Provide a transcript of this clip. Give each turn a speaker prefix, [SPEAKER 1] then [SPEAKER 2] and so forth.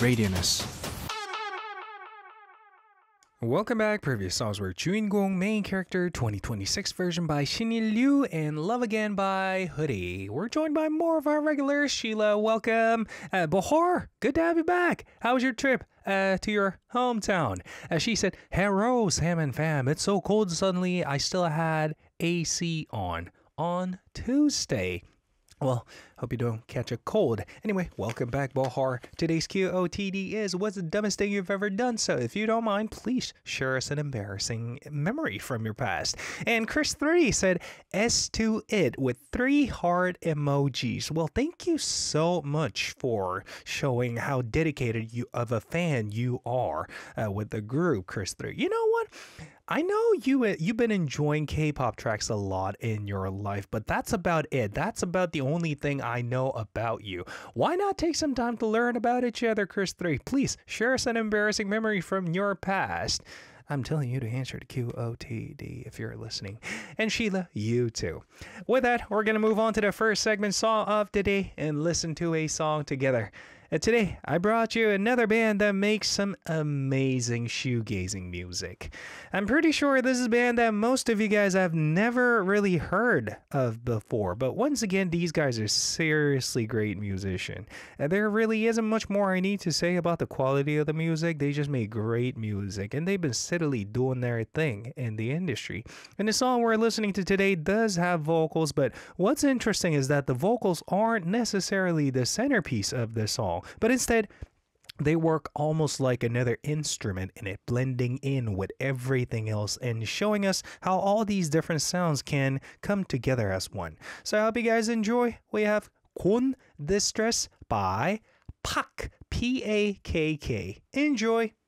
[SPEAKER 1] Radioness. Welcome back. Previous songs were 주인공 main character 2026 version by Shinyi Liu and Love Again by Hoodie. We're joined by more of our regulars. Sheila, welcome. Bahar, good to have you back. How was your trip to your hometown? She said, hello, Sam and fam. It's so cold suddenly. I still had AC on Tuesday. Well, hope you don't catch a cold. Anyway, welcome back, Bahar. Today's QOTD is, what's the dumbest thing you've ever done? So if you don't mind, please share us an embarrassing memory from your past. And Chris3 said, S to it with 3 heart emojis. Well, thank you so much for showing how dedicated of a fan you are with the group, Chris3. You know what? I know you've been enjoying K-pop tracks a lot in your life, but that's about it. That's about the only thing I know about you. Why not take some time to learn about each other, Chris3? Please share us an embarrassing memory from your past. I'm telling you to answer to QOTD if you're listening. And Sheila, you too. With that, we're going to move on to the first segment song of the day and listen to a song together. Today, I brought you another band that makes some amazing shoegazing music. I'm pretty sure this is a band that most of you guys have never really heard of before, but once again, these guys are seriously great musicians. There really isn't much more I need to say about the quality of the music. They just make great music, and they've been steadily doing their thing in the industry. And the song we're listening to today does have vocals, but what's interesting is that the vocals aren't necessarily the centerpiece of the song. But instead, they work almost like another instrument in it, blending in with everything else and showing us how all these different sounds can come together as one. So I hope you guys enjoy. We have Gon Distress by Pakk, P-A-K-K. Enjoy!